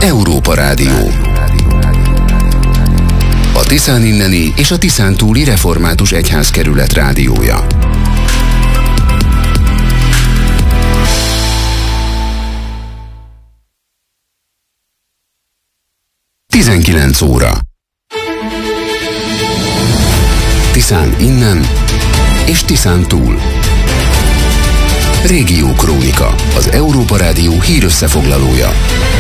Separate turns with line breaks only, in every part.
Európa Rádió. A Tiszán inneni és a Tiszán túli református egyházkerület rádiója. Tizenkilenc óra. Tiszán innen és Tiszán túl. Régió Krónika, az Európa Rádió hírösszefoglalója.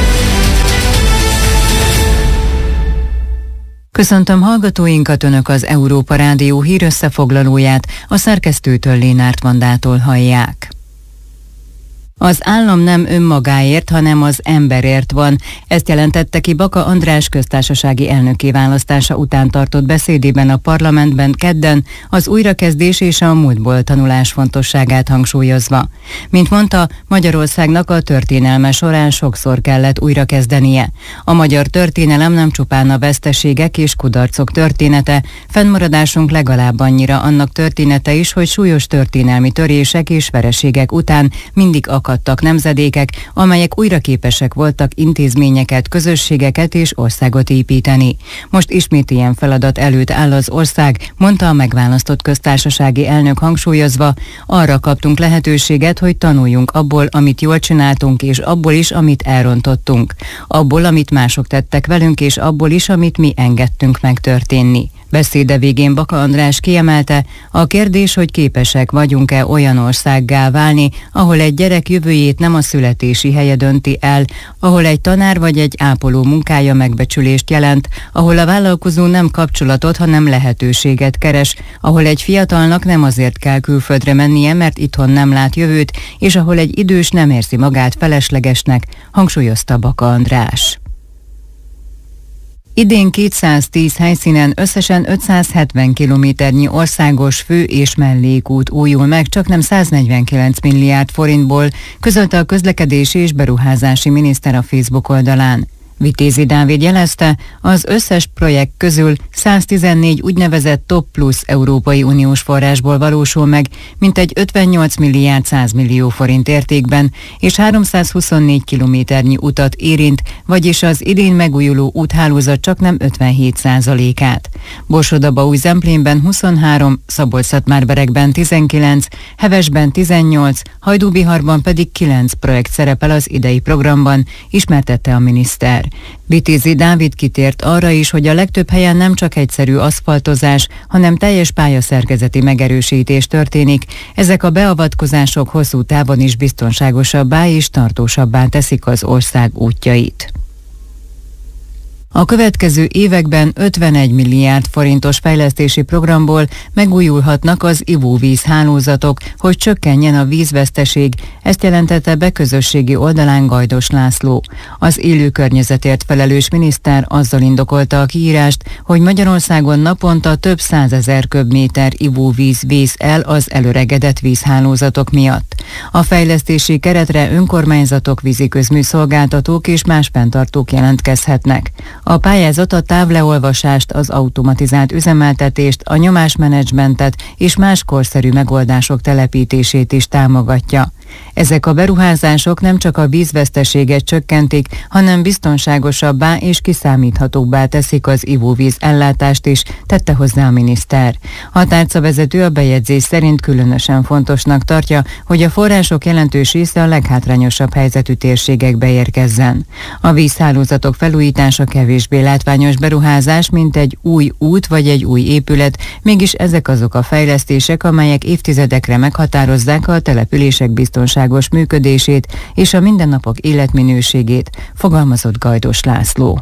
Köszöntöm hallgatóinkat, Önök az Európa Rádió hírösszefoglalóját, a szerkesztőtől, Lénárt Vandától hallják. Az állam nem önmagáért, hanem az emberért van. Ezt jelentette ki Baka András köztársasági elnöki választása után tartott beszédében a parlamentben kedden, az újrakezdés és a múltból tanulás fontosságát hangsúlyozva. Mint mondta, Magyarországnak a történelme során sokszor kellett újrakezdenie. A magyar történelem nem csupán a veszteségek és kudarcok története, fennmaradásunk legalább annyira annak története is, hogy súlyos történelmi törések és vereségek után mindig akadtak nemzedékek, amelyek újra képesek voltak intézményeket, közösségeket és országot építeni. Most ismét ilyen feladat előtt áll az ország, mondta a megválasztott köztársasági elnök hangsúlyozva, arra kaptunk lehetőséget, hogy tanuljunk abból, amit jól csináltunk, és abból is, amit elrontottunk. Abból, amit mások tettek velünk, és abból is, amit mi engedtünk megtörténni. Beszéde végén Baka András kiemelte, a kérdés, hogy képesek vagyunk-e olyan országgá válni, ahol egy gyerek jövőjét nem a születési helye dönti el, ahol egy tanár vagy egy ápoló munkája megbecsülést jelent, ahol a vállalkozó nem kapcsolatot, hanem lehetőséget keres, ahol egy fiatalnak nem azért kell külföldre mennie, mert itthon nem lát jövőt, és ahol egy idős nem érzi magát feleslegesnek, hangsúlyozta Baka András. Idén 210 helyszínen összesen 570 kilométernyi országos fő- és mellékút újul meg, csaknem 149 milliárd forintból, közölte a közlekedési és beruházási miniszter a Facebook oldalán. Vitézi Dávid jelezte, az összes projekt közül 114 úgynevezett Top Plus Európai Uniós forrásból valósul meg, mintegy 58 milliárd 100 millió forint értékben, és 324 kilométernyi utat érint, vagyis az idén megújuló úthálózat csaknem 57%-át. Borsod-Abaúj-Zemplénben 23, Szabolcs-Szatmár-Berekben 19, Hevesben 18, Hajdú-Biharban pedig 9 projekt szerepel az idei programban, ismertette a miniszter. Vitézi Dávid kitért arra is, hogy a legtöbb helyen nem csak egyszerű aszfaltozás, hanem teljes pályaszerkezeti megerősítés történik. Ezek a beavatkozások hosszú távon is biztonságosabbá és tartósabbá teszik az ország útjait. A következő években 51 milliárd forintos fejlesztési programból megújulhatnak az ivóvíz hálózatok, hogy csökkenjen a vízveszteség, ezt jelentette be közösségi oldalán Gajdos László. Az élő környezetért felelős miniszter azzal indokolta a kiírást, hogy Magyarországon naponta több 100 000 köbméter ivóvíz vész el az elöregedett vízhálózatok miatt. A fejlesztési keretre önkormányzatok, víziközműszolgáltatók és más fenntartók jelentkezhetnek. A pályázat a távleolvasást, az automatizált üzemeltetést, a nyomásmenedzsmentet és más korszerű megoldások telepítését is támogatja. Ezek a beruházások nem csak a vízveszteséget csökkentik, hanem biztonságosabbá és kiszámíthatóbbá teszik az ivóvíz ellátást is, tette hozzá a miniszter. A tárcavezető a bejegyzés szerint különösen fontosnak tartja, hogy a források jelentős része a leghátrányosabb helyzetű térségekbe érkezzen. A vízhálózatok felújítása kevésbé látványos beruházás, mint egy új út vagy egy új épület, mégis ezek azok a fejlesztések, amelyek évtizedekre meghatározzák a települések biztonságos működését és a mindennapok életminőségét, fogalmazott Gajdos László.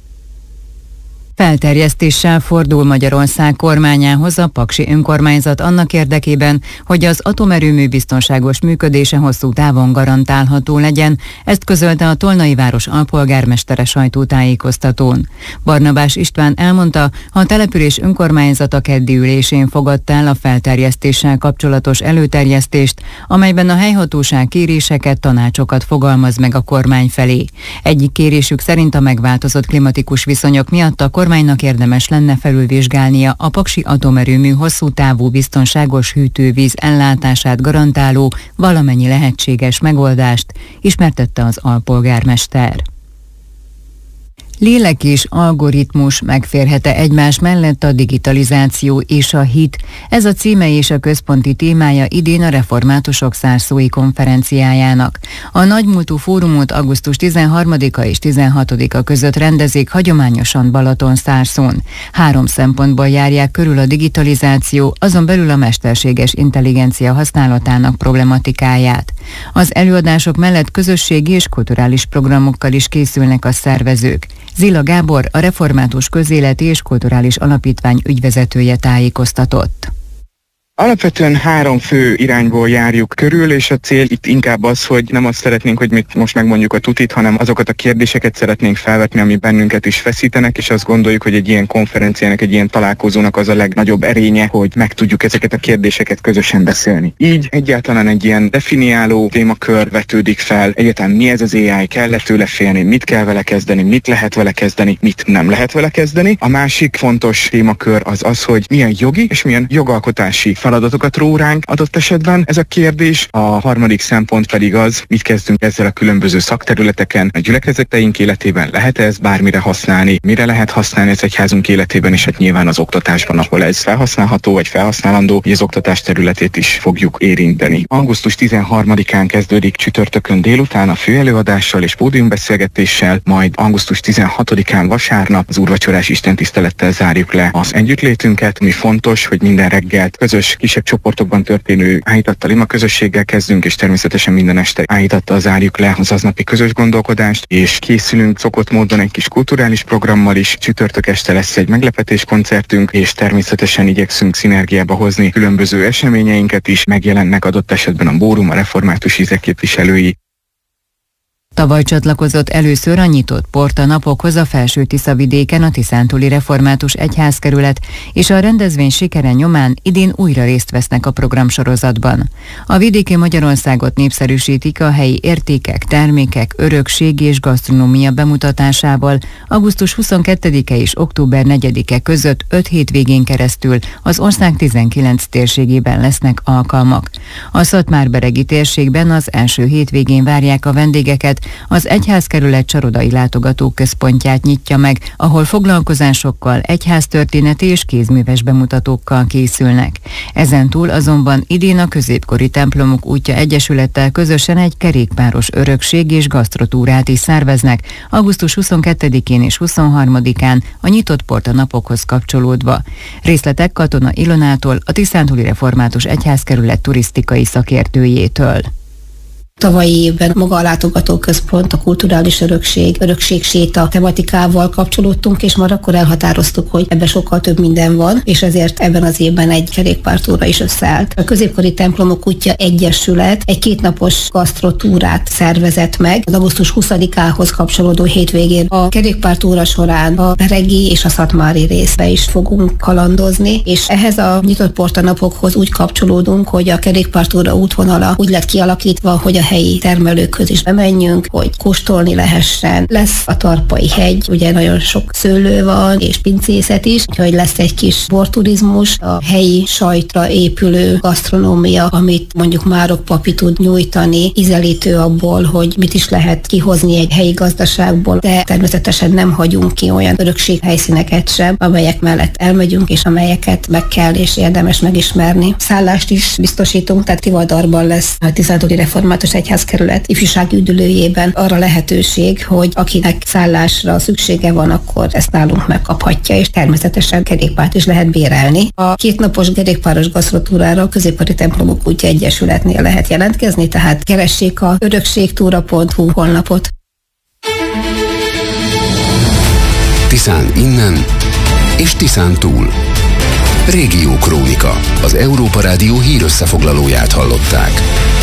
Felterjesztéssel fordul Magyarország kormányához a paksi önkormányzat annak érdekében, hogy az atomerőmű biztonságos működése hosszú távon garantálható legyen, ezt közölte a Tolnai város alpolgármestere sajtótájékoztatón. Barnabás István elmondta, a település önkormányzata keddi ülésén fogadta el a felterjesztéssel kapcsolatos előterjesztést, amelyben a helyhatóság kéréseket, tanácsokat fogalmaz meg a kormány felé. Egyik kérésük szerint a megváltozott klimatikus viszonyok miatt a kormánynak érdemes lenne felülvizsgálnia a paksi atomerőmű hosszú távú biztonságos hűtővíz ellátását garantáló valamennyi lehetséges megoldást, ismertette az alpolgármester. Lélek és algoritmus megférhet-e egymás mellett a digitalizáció és a hit? Ez a címe és a központi témája idén a reformátusok szárszói konferenciájának. A nagymúltú fórumot augusztus 13-a és 16-a között rendezik hagyományosan Balatonszárszón. 3 szempontból járják körül a digitalizáció, azon belül a mesterséges intelligencia használatának problematikáját. Az előadások mellett közösségi és kulturális programokkal is készülnek a szervezők. Zila Gábor, a Református Közéleti és Kulturális Alapítvány ügyvezetője tájékoztatott.
Alapvetően 3 fő irányból járjuk körül, és a cél itt inkább az, hogy nem azt szeretnénk, hogy most megmondjuk a tutit, hanem azokat a kérdéseket szeretnénk felvetni, ami bennünket is feszítenek, és azt gondoljuk, hogy egy ilyen konferenciának, egy ilyen találkozónak az a legnagyobb erénye, hogy meg tudjuk ezeket a kérdéseket közösen beszélni. Így egyáltalán egy ilyen definiáló témakör vetődik fel, egyáltalán mi ez az AI, kell-e tőle félni, mit kell vele kezdeni, mit lehet vele kezdeni, mit nem lehet vele kezdeni. A másik fontos témakör az, hogy milyen jogi és milyen jogalkotási feladatokat ró ránk adott esetben ez a kérdés. A harmadik szempont pedig az, mit kezdünk ezzel a különböző szakterületeken, a gyülekezeteink életében, lehet ez bármire használni, mire lehet használni az egyházunk életében, és hát nyilván az oktatásban, ahol ez felhasználható vagy felhasználandó, hogy az oktatás területét is fogjuk érinteni. Augusztus 13-án kezdődik csütörtökön délután a főelőadással és pódiumbeszélgetéssel, majd augusztus 16-án vasárnap az úrvacsorás istentisztelettel zárjuk le az együttlétünket, ami fontos, hogy minden reggelt közös kisebb csoportokban történő áhítattal, ima közösséggel kezdünk, és természetesen minden este áhítattal zárjuk le az aznapi közös gondolkodást, és készülünk szokott módon egy kis kulturális programmal is. Csütörtök este lesz egy meglepetés koncertünk, és természetesen igyekszünk szinergiába hozni különböző eseményeinket is, megjelennek adott esetben a Bórum, a református ízek képviselői.
Tavaly csatlakozott először a nyitott porta napokhoz a Felső-Tiszavidéken a Tiszántúli Református Egyházkerület, és a rendezvény sikere nyomán idén újra részt vesznek a programsorozatban. A vidéki Magyarországot népszerűsítik a helyi értékek, termékek, örökség és gasztronómia bemutatásával augusztus 22-e és október 4-e között 5 hétvégén keresztül az ország 19 térségében lesznek alkalmak. A szatmárberegi térségben az első hétvégén várják a vendégeket, az egyházkerület csarodai látogatóközpontját nyitja meg, ahol foglalkozásokkal, egyháztörténeti és kézműves bemutatókkal készülnek. Ezentúl azonban idén a Középkori Templomok Útja Egyesülettel közösen egy kerékpáros örökség és gasztrotúrát is szerveznek augusztus 22-én és 23-án a nyitott porta napokhoz kapcsolódva. Részletek Katona Ilonától, a Tiszántúli Református Egyházkerület turisztikai szakértőjétől.
Tavalyi évben maga a látogatóközpont, a kulturális örökségséta tematikával kapcsolódtunk, és már akkor elhatároztuk, hogy ebben sokkal több minden van, és ezért ebben az évben egy kerékpártúra is összeállt. A Középkori Templomok Útja Egyesület egy 2 napos gasztrotúrát szervezett meg az augusztus 20-ához kapcsolódó hétvégén. A kerékpártúra során a beregi és a szatmári részbe is fogunk kalandozni, és ehhez a nyitott porta napokhoz úgy kapcsolódunk, hogy a kerékpártúra útvonala úgy lett kialakítva, hogy a helyi termelőkhöz is bemenjünk, hogy kóstolni lehessen. Lesz a Tarpai hegy, ugye nagyon sok szőlő van, és pincészet is, úgyhogy lesz egy kis borturizmus, a helyi sajtra épülő gasztronómia, amit mondjuk Márok papi tud nyújtani, ízelítő abból, hogy mit is lehet kihozni egy helyi gazdaságból, de természetesen nem hagyunk ki olyan örökséghelyszíneket sem, amelyek mellett elmegyünk, és amelyeket meg kell és érdemes megismerni. Szállást is biztosítunk, tehát Tivadarban lesz a Tiszántúli Református Egyházkerület ifjúsági üdülőjében arra lehetőség, hogy akinek szállásra szüksége van, akkor ezt nálunk megkaphatja, és természetesen kerékpárt is lehet bérelni. A 2 napos kerékpáros gasztrotúrára a Középkori Templomok Útja Egyesületnél lehet jelentkezni, tehát keressék a örökségtúra.hu honlapot.
Tiszán innen és Tiszán túl. Régió Krónika, az Európa Rádió hírösszefoglalóját hallották.